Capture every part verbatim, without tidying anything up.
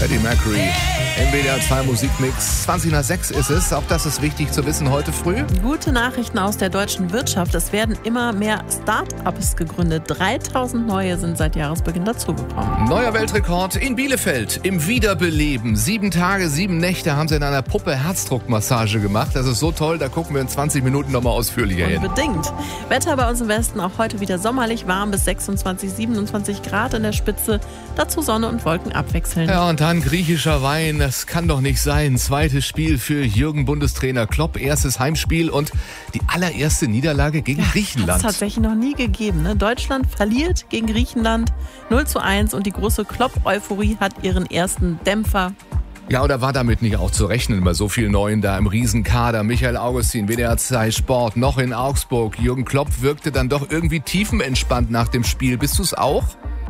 Freddie Mercury. Im W D R zwei Musikmix. zwanzig nach sechs ist es. Auch das ist wichtig zu wissen heute früh. Gute Nachrichten aus der deutschen Wirtschaft. Es werden immer mehr Start-ups gegründet. dreitausend neue sind seit Jahresbeginn dazugekommen. Neuer Weltrekord in Bielefeld im Wiederbeleben. Sieben Tage, sieben Nächte haben sie in einer Puppe Herzdruckmassage gemacht. Das ist so toll, da gucken wir in zwanzig Minuten nochmal ausführlicher hin. Unbedingt. Wetter bei uns im Westen auch heute wieder sommerlich warm bis sechsundzwanzig, siebenundzwanzig Grad in der Spitze. Dazu Sonne und Wolken abwechseln. Ja, und dann griechischer Wein. Das kann doch nicht sein. Zweites Spiel für Jürgen Bundestrainer Klopp. Erstes Heimspiel und die allererste Niederlage gegen ja, Griechenland. Das hat es tatsächlich noch nie gegeben. Ne? Deutschland verliert gegen Griechenland null zu eins und die große Klopp-Euphorie hat ihren ersten Dämpfer. Ja, oder war damit nicht auch zu rechnen bei so vielen Neuen da im Riesenkader? Michael Augustin, W D R zwei Sport, noch in Augsburg. Jürgen Klopp wirkte dann doch irgendwie tiefenentspannt nach dem Spiel. Bist du es auch?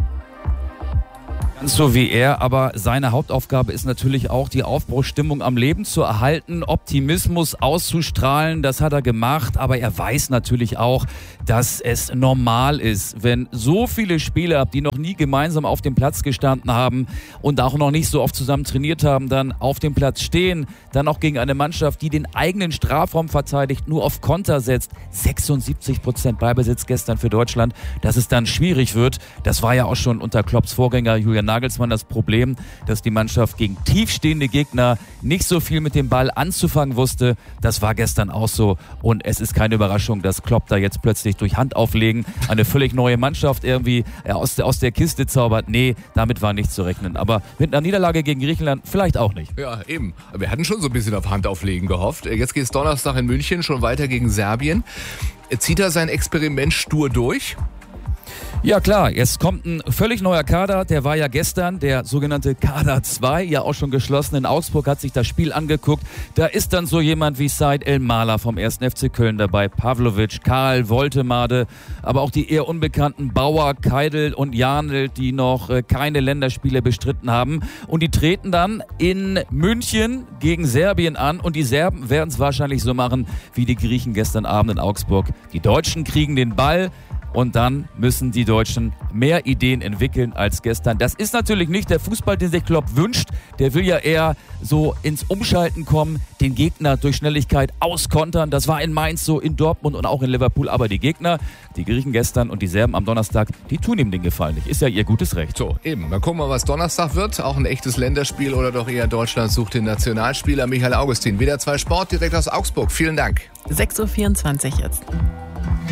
So wie er, aber seine Hauptaufgabe ist natürlich auch, die Aufbruchsstimmung am Leben zu erhalten, Optimismus auszustrahlen, das hat er gemacht, aber er weiß natürlich auch, dass es normal ist, wenn so viele Spieler, die noch nie gemeinsam auf dem Platz gestanden haben und auch noch nicht so oft zusammen trainiert haben, dann auf dem Platz stehen, dann auch gegen eine Mannschaft, die den eigenen Strafraum verteidigt, nur auf Konter setzt, sechsundsiebzig Prozent Ballbesitz gestern für Deutschland, dass es dann schwierig wird, das war ja auch schon unter Klopps Vorgänger Julian Nagelsmann das Problem, dass die Mannschaft gegen tiefstehende Gegner nicht so viel mit dem Ball anzufangen wusste. Das war gestern auch so und es ist keine Überraschung, dass Klopp da jetzt plötzlich durch Handauflegen eine völlig neue Mannschaft irgendwie aus der, aus der Kiste zaubert. Nee, damit war nicht zu rechnen. Aber mit einer Niederlage gegen Griechenland vielleicht auch nicht. Ja, eben. Wir hatten schon so ein bisschen auf Handauflegen gehofft. Jetzt geht es Donnerstag in München schon weiter gegen Serbien. Zieht er sein Experiment stur durch? Ja klar, jetzt kommt ein völlig neuer Kader, der war ja gestern, der sogenannte Kader zwei, ja auch schon geschlossen in Augsburg, hat sich das Spiel angeguckt. Da ist dann so jemand wie Said El-Mala vom ersten F C Köln dabei, Pavlovic, Karl, Woltemade, aber auch die eher unbekannten Bauer, Keidel und Janel, die noch äh, keine Länderspiele bestritten haben. Und die treten dann in München gegen Serbien an und die Serben werden es wahrscheinlich so machen wie die Griechen gestern Abend in Augsburg. Die Deutschen kriegen den Ball. Und dann müssen die Deutschen mehr Ideen entwickeln als gestern. Das ist natürlich nicht der Fußball, den sich Klopp wünscht. Der will ja eher so ins Umschalten kommen, den Gegner durch Schnelligkeit auskontern. Das war in Mainz so, in Dortmund und auch in Liverpool. Aber die Gegner, die Griechen gestern und die Serben am Donnerstag, die tun ihm den Gefallen nicht. Ist ja ihr gutes Recht. So, eben. Dann gucken wir, was Donnerstag wird. Auch ein echtes Länderspiel oder doch eher Deutschland sucht den Nationalspieler. Michael Augustin, W D R zwei Sport direkt aus Augsburg. Vielen Dank. sechs Uhr vierundzwanzig jetzt.